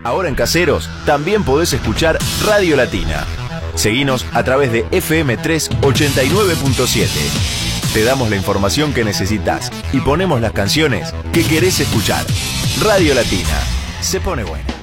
Ahora en Caseros también podés escuchar Radio Latina. Seguinos a través de FM3 89.7. Te damos la información que necesitas y ponemos las canciones que querés escuchar. Radio Latina. Se pone buena.